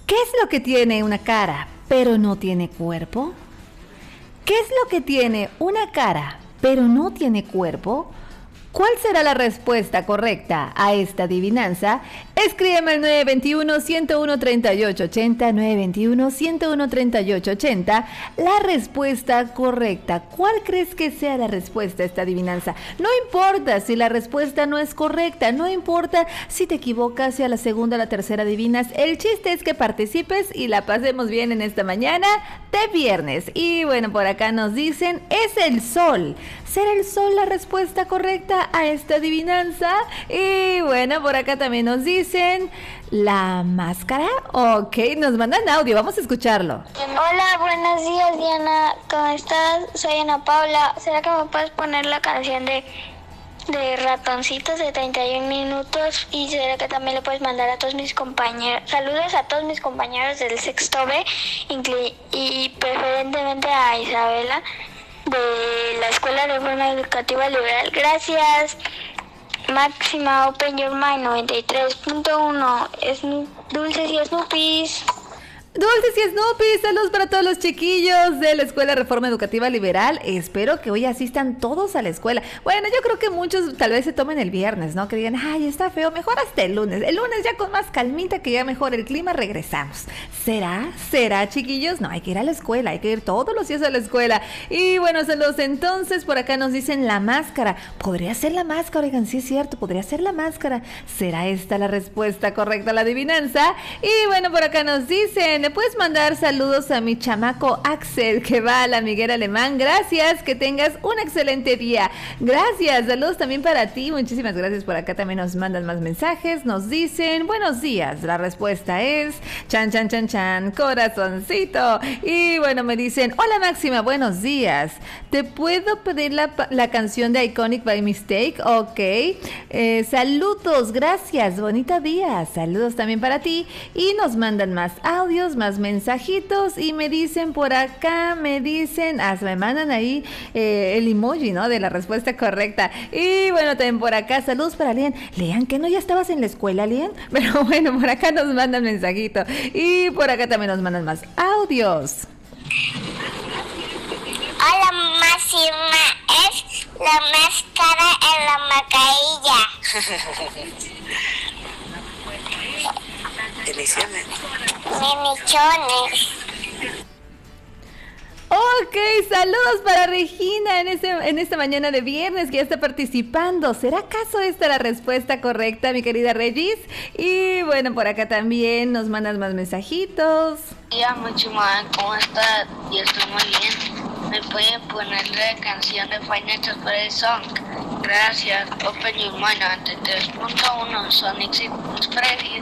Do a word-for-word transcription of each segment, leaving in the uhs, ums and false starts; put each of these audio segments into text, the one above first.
¿Qué es lo que tiene una cara, pero no tiene cuerpo? ¿Qué es lo que tiene una cara, pero no tiene cuerpo? ¿Cuál será la respuesta correcta a esta adivinanza? Escríbeme al nueve dos uno, uno uno, tres ocho ocho cero, nueve dos uno, uno uno, tres ocho ocho cero. La respuesta correcta. ¿Cuál crees que sea la respuesta a esta adivinanza? No importa si la respuesta no es correcta, no importa si te equivocas, si a la segunda o la tercera adivinas. El chiste es que participes y la pasemos bien en esta mañana de viernes. Y bueno, por acá nos dicen, es el sol. ¿Será el sol la respuesta correcta a esta adivinanza? Y bueno, por acá también nos dicen la máscara. Ok, nos mandan audio, vamos a escucharlo. Hola, buenos días, Diana, ¿cómo estás? Soy Ana Paula. ¿Será que me puedes poner la canción de, de Ratoncitos de treinta y un minutos? Y será que también le puedes mandar a todos mis compañeros, saludos a todos mis compañeros del sexto B, inclu- y preferentemente a Isabela, de la Escuela de Reforma Educativa Liberal. Gracias. Máxima Open Your Mind noventa y tres punto uno. Es Dulces y Snoopys. Dulces y Snoopy, saludos para todos los chiquillos de la Escuela Reforma Educativa Liberal. Espero que hoy asistan todos a la escuela. Bueno, yo creo que muchos tal vez se tomen el viernes, ¿no? Que digan, ay, está feo, mejor hasta el lunes. El lunes ya con más calmita, que ya mejor el clima, regresamos. ¿Será? ¿Será, chiquillos? No, hay que ir a la escuela, hay que ir todos los días a la escuela. Y bueno, saludos entonces, por acá nos dicen la máscara. Podría ser la máscara, oigan, sí es cierto, podría ser la máscara. ¿Será esta la respuesta correcta a la adivinanza? Y bueno, por acá nos dicen, ¿me puedes mandar saludos a mi chamaco Axel, que va a la Miguel Alemán? Gracias, que tengas un excelente día. Gracias, saludos también para ti, muchísimas gracias. Por acá también nos mandan más mensajes, nos dicen, buenos días, la respuesta es chan, chan, chan, chan, corazoncito. Y bueno, me dicen, hola Máxima, buenos días, ¿te puedo pedir la, la canción de Iconic by Mistake? Ok, eh, saludos, gracias, bonito día, saludos también para ti. Y nos mandan más audios, más mensajitos, y me dicen por acá, me dicen, hasta me mandan ahí eh, el emoji, ¿no? De la respuesta correcta. Y bueno, también por acá, saludos para Lian. Lian, ¿que no ya estabas en la escuela, Lian? Pero bueno, por acá nos mandan mensajito. Y por acá también nos mandan más audios. Hola, Máxima. Es la máscara en la mascarilla. Bendiciones. Bendiciones. Ok, saludos para Regina en, este, en esta mañana de viernes, que ya está participando. ¿Será acaso esta la respuesta correcta, mi querida Regis? Y bueno, por acá también nos mandas más mensajitos. Hola, Máxima, ¿cómo estás? Yo estoy muy bien. ¿Me pueden poner la canción de Financial Freddy Song? Gracias. Open Your Mind noventa y tres punto uno, Sonic y Freddy.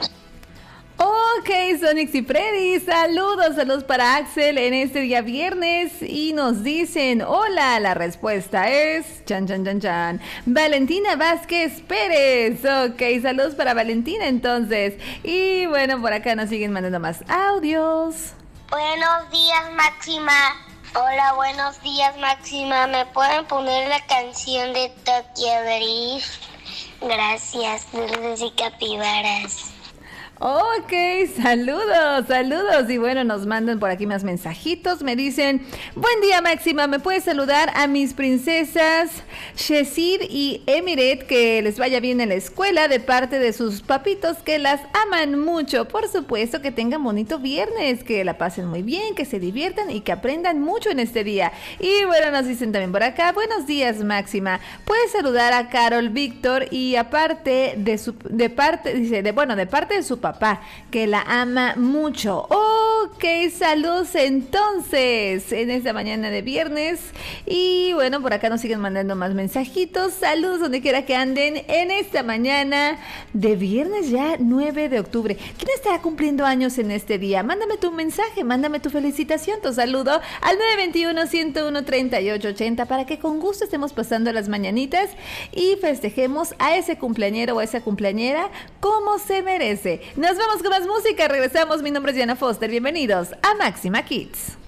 Ok, Sonic y Freddy, saludos, saludos para Axel en este día viernes. Y nos dicen, hola, la respuesta es, chan, chan, chan, chan, Valentina Vázquez Pérez. Ok, saludos para Valentina entonces. Y bueno, por acá nos siguen mandando más audios. Buenos días, Máxima. Hola, buenos días, Máxima. ¿Me pueden poner la canción de Tokyo Drift? Gracias, dulces y capibaras. Ok, saludos, saludos. Y bueno, nos mandan por aquí más mensajitos. Me dicen, buen día Máxima, ¿me puedes saludar a mis princesas Shesir y Emiret? Que les vaya bien en la escuela de parte de sus papitos, que las aman mucho. Por supuesto, que tengan bonito viernes, que la pasen muy bien, que se diviertan y que aprendan mucho en este día. Y bueno, nos dicen también por acá, buenos días Máxima, puedes saludar a Carol Víctor, y aparte de su, de parte, dice, de bueno, de parte de su papá, que la ama mucho. Ok, saludos entonces en esta mañana de viernes. Y bueno, por acá nos siguen mandando más mensajitos. Saludos donde quiera que anden en esta mañana de viernes, ya nueve de octubre. ¿Quién estará cumpliendo años en este día? Mándame tu mensaje, mándame tu felicitación, tu saludo al nueve dos uno, uno uno, tres ocho ocho cero, para que con gusto estemos pasando las mañanitas y festejemos a ese cumpleañero o a esa cumpleañera como se merece. Nos vamos con más música, regresamos. Mi nombre es Diana Foster, bienvenidos a Máxima Kids.